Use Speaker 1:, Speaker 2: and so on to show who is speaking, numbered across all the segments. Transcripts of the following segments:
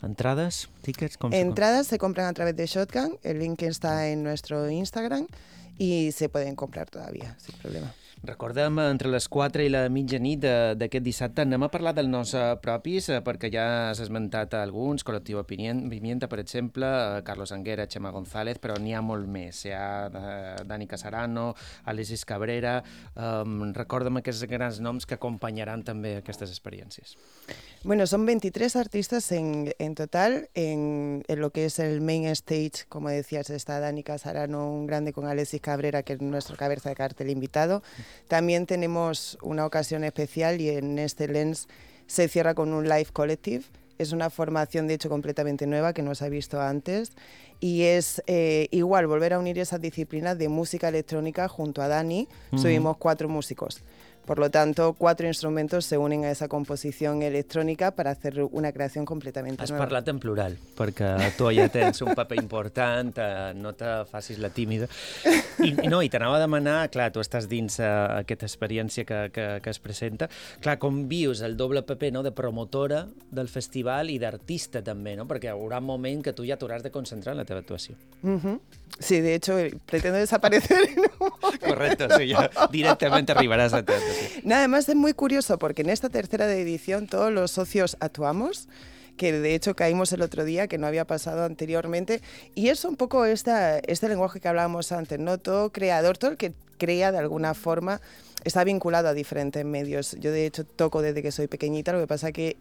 Speaker 1: Entrades, tickets, com
Speaker 2: Entradas se compran a través de Shotgun, el link está en nuestro Instagram y se pueden comprar todavía, sin problema.
Speaker 1: Recordem, entre les 4 i la mitjanit d'aquest dissabte anem a parlar dels nostres propis, perquè ja has esmentat alguns, Col·lectiu Pimienta, per exemple, Carlos Anguera, Chema González, però n'hi ha molt més. Hi ha Dani Casarano, Alexis Cabrera... Recorda'm aquests grans noms que acompanyaran també aquestes experiències.
Speaker 2: Bueno, son 23 artistas en total, en lo que es el main stage, como decías, está Dani Casarano, un grande con Alexis Cabrera, que es nuestro cabeza de cartel invitado. También tenemos una ocasión especial y en este Lens se cierra con un live collective. Es una formación, de hecho, completamente nueva que no se ha visto antes y es igual volver a unir esas disciplinas de música electrónica junto a Dani. Subimos 4 músicos. Por lo tanto, 4 instrumentos se unen a esa composición electrónica para hacer una creación completamente nueva.
Speaker 1: Has parlat en plural, perquè tu ja tens un paper important, no te facis la tímida. I t'anava a demanar, clar, tu estàs dins aquesta experiència que es presenta, clar, com vius el doble paper, no?, de promotora del festival i d'artista també, no?, perquè hi haurà un moment que tu ja t'hauràs de concentrar en la teva actuació.
Speaker 2: Sí, de hecho, pretendo desaparecer en un momento.
Speaker 1: Correcto, sí, ya directamente arribarás a teatro. Sí.
Speaker 2: Nada, además es muy curioso porque en esta tercera edición todos los socios actuamos, que de hecho caímos el otro día, que no había pasado anteriormente, y es un poco este lenguaje que hablábamos antes, ¿no? Todo creador, todo el que crea de alguna forma está vinculado a diferentes medios. Yo de hecho toco desde que soy pequeñita, lo que pasa que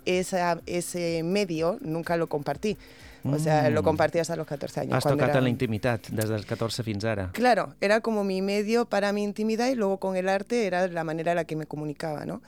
Speaker 2: ese medio nunca lo compartí. O sea, lo compartí hasta los 14 años.
Speaker 1: Has tocat en la intimitat, des dels 14 fins ara.
Speaker 2: Claro, era como mi medio para mi intimidad y luego con el arte era la manera en la que me comunicaba, ¿no?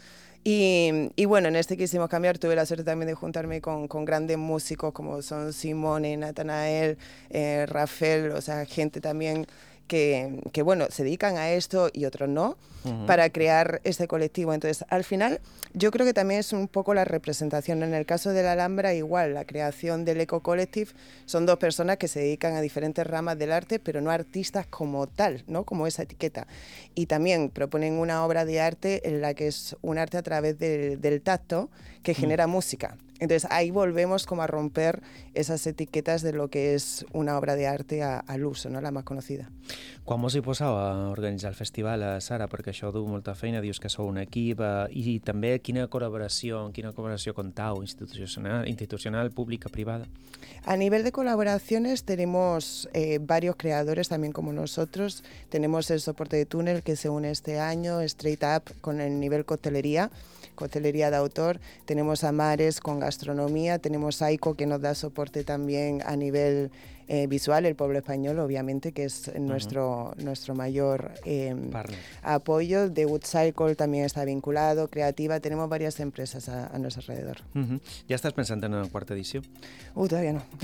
Speaker 2: Y bueno, en este quisimos cambiar, tuve la suerte también de juntarme con grandes músicos como son Simone, Natanael, Rafael, o sea, gente también que bueno, se dedican a esto y otros no, para crear este colectivo. Entonces, al final, yo creo que también es un poco la representación. En el caso de la Alhambra, igual, la creación del Eco Collective son 2 personas que se dedican a diferentes ramas del arte, pero no artistas como tal, ¿no?, como esa etiqueta. Y también proponen una obra de arte en la que es un arte a través del tacto que genera música. Entonces ahí volvemos como a romper esas etiquetas de lo que es una obra de arte al uso, ¿no?, la más conocida.
Speaker 1: Quan mos hi poseu a organitzar el festival, Sara, perquè això du molta feina, dius que sou un equip, i també quina col·laboració comptau, institucional, pública, privada?
Speaker 2: A nivel de colaboraciones tenemos varios creadores también como nosotros. Tenemos el soporte de túnel que se une este año, Straight Up con el nivel coctelería de autor. Tenemos a Mares con gastronomía, tenemos a Aiko que nos da soporte también a nivel visual, el pueblo español, obviamente, que es nuestro mayor apoyo. The Wood Cycle también está vinculado, Creativa, tenemos varias empresas a nuestro alrededor.
Speaker 1: Ja estàs pensant en una quarta edició?
Speaker 2: Todavía no.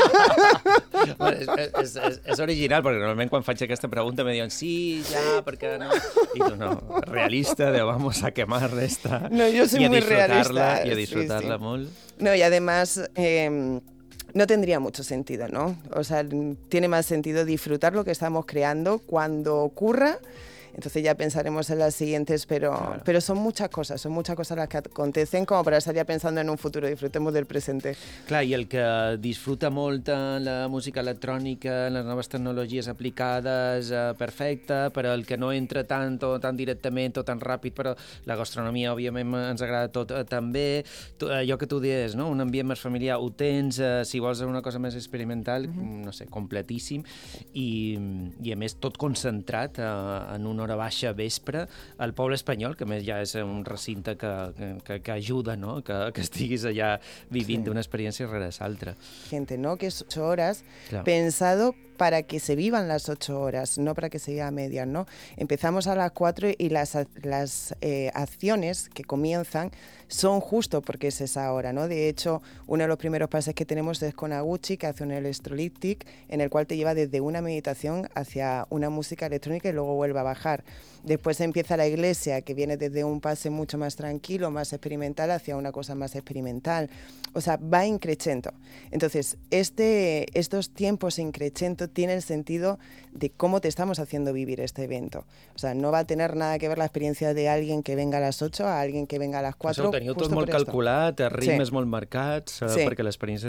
Speaker 1: És original, perquè normalment quan faig aquesta pregunta me diuen sí, ja, perquè no... I tu no, realista, de vamos a quemar esta...
Speaker 2: No, yo soy muy realista.
Speaker 1: Y a disfrutarla sí. Molt.
Speaker 2: No, y además... no tendría mucho sentido, ¿no? O sea, tiene más sentido disfrutar lo que estamos creando cuando ocurra. Entonces ya pensaremos en las siguientes, pero son muchas cosas las que acontecen como para estar ya pensando en un futuro. Disfrutemos del presente.
Speaker 1: Clar, i el que disfruta molt la música electrònica, les noves tecnologies aplicades, perfecte, però el que no entra tant o tan directament o tan ràpid, però la gastronomia, òbviament, ens agrada tot també. Allò que tu deies, no?, un ambient més familiar, ho tens, si vols una cosa més experimental, no sé, completíssim, i a més tot concentrat en una hora baixa vespre al poble espanyol, que més ja és un recinte que ajuda, no?, que estiguis allà vivint una experiència rere l'altra.
Speaker 2: Gente, ¿no?, que es 8 horas, claro, pensado para que se vivan las 8 horas, no para que se viva a medias, ¿no? Empezamos a las 4 y las acciones que comienzan son justo porque es esa hora, ¿no? De hecho, uno de los primeros pases que tenemos es con Aguchi, que hace un electrolíptic, en el cual te lleva desde una meditación hacia una música electrónica y luego vuelve a bajar. Después empieza la iglesia, que viene desde un pase mucho más tranquilo, más experimental, hacia una cosa más experimental. O sea, va increciendo. Entonces, estos tiempos increciendo tienen sentido de cómo te estamos haciendo vivir este evento. O sea, no va a tener nada que ver la experiencia de alguien que venga a las 8 a alguien que venga a las 4.
Speaker 1: Teniu tot molt calculat, ritmes molt marcats, perquè l'experiència